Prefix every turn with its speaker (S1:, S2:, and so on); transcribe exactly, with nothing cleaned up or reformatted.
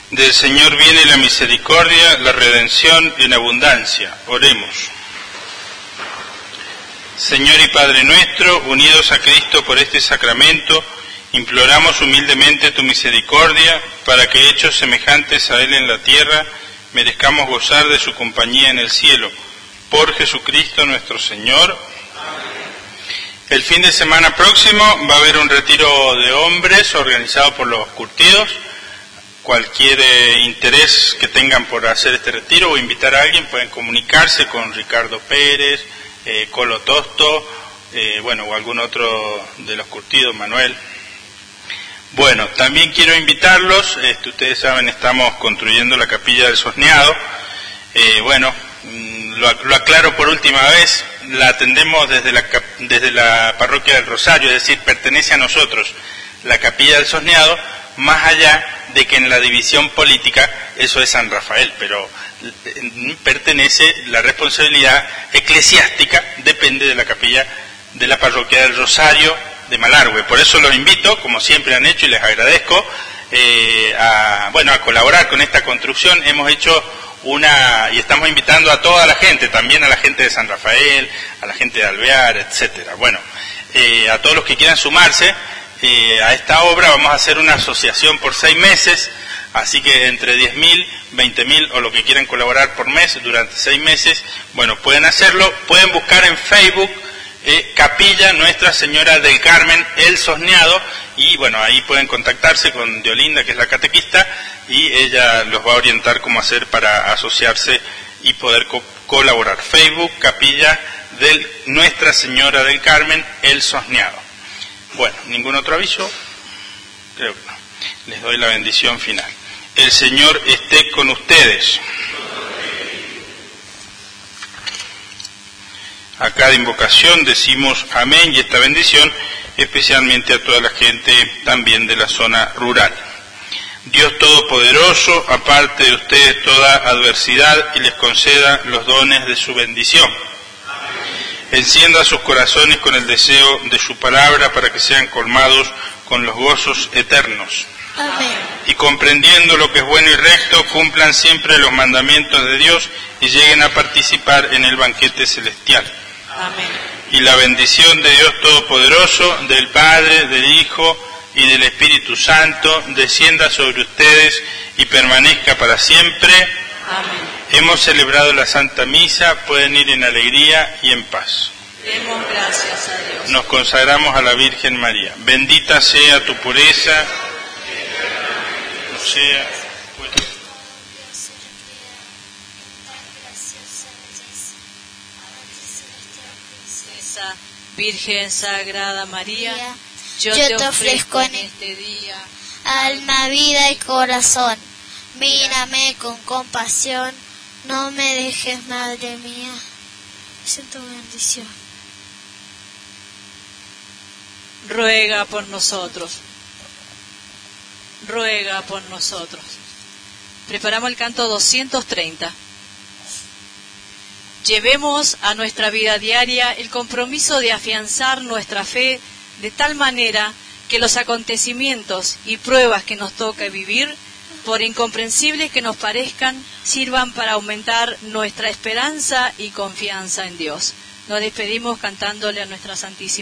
S1: Del Señor viene la misericordia, la redención en abundancia. Oremos. Señor y Padre nuestro, unidos a Cristo por este sacramento, imploramos humildemente tu misericordia, para que, hechos semejantes a Él en la tierra, merezcamos gozar de su compañía en el cielo. Por Jesucristo nuestro Señor. El fin de semana próximo va a haber un retiro de hombres organizado por los curtidos. Cualquier eh, interés que tengan por hacer este retiro o invitar a alguien, pueden comunicarse con Ricardo Pérez, eh, Colo Tosto, eh, bueno, o algún otro de los curtidos, Manuel. Bueno, también quiero invitarlos, este, ustedes saben, estamos construyendo la capilla del Sosneado. Eh, bueno, lo, lo aclaro por última vez, la atendemos desde la, desde la parroquia del Rosario, es decir, pertenece a nosotros la capilla del Sosneado, más allá de que en la división política eso es San Rafael, pero pertenece, la responsabilidad eclesiástica depende de la capilla de la parroquia del Rosario de Malargüe. Por eso los invito, como siempre han hecho, y les agradezco, eh, a, bueno, a colaborar con esta construcción. Hemos hecho una, y estamos invitando a toda la gente, también a la gente de San Rafael, a la gente de Alvear, etcétera. Bueno, eh, a todos los que quieran sumarse Eh, a esta obra. Vamos a hacer una asociación por seis meses, así que entre diez mil, veinte mil o lo que quieran colaborar por mes durante seis meses, bueno, pueden hacerlo. Pueden buscar en Facebook eh, Capilla Nuestra Señora del Carmen, El Sosneado, y bueno, ahí pueden contactarse con Diolinda, que es la catequista, y ella los va a orientar cómo hacer para asociarse y poder co- colaborar. Facebook Capilla de Nuestra Señora del Carmen, El Sosneado. Bueno, ¿ningún otro aviso? Creo que no. Les doy la bendición final. El Señor esté con ustedes. A cada invocación decimos amén, y esta bendición especialmente a toda la gente también de la zona rural. Dios Todopoderoso aparte de ustedes toda adversidad y les conceda los dones de su bendición. Encienda sus corazones con el deseo de su palabra para que sean colmados con los gozos eternos.
S2: Amén.
S1: Y comprendiendo lo que es bueno y recto, cumplan siempre los mandamientos de Dios y lleguen a participar en el banquete celestial.
S2: Amén.
S1: Y la bendición de Dios Todopoderoso, del Padre, del Hijo y del Espíritu Santo, descienda sobre ustedes y permanezca para siempre.
S2: Amén.
S1: Hemos celebrado la Santa Misa, pueden ir en alegría y en paz.
S2: Demos gracias a Dios.
S1: Nos consagramos a la Virgen María. Bendita sea tu pureza, sea, pues,
S2: Virgen Sagrada María, yo,
S3: yo
S2: te
S3: te
S2: ofrezco
S3: ofrezco
S2: en
S3: en
S2: este día
S3: alma, vida y corazón. Mírame con compasión, no me dejes, Madre mía. Siento bendición.
S2: ruega por nosotros, ruega por nosotros. Preparamos el canto doscientos treinta. Llevemos a nuestra vida diaria el compromiso de afianzar nuestra fe de tal manera que los acontecimientos y pruebas que nos toca vivir, por incomprensibles que nos parezcan, sirvan para aumentar nuestra esperanza y confianza en Dios. Nos despedimos cantándole a nuestra Santísima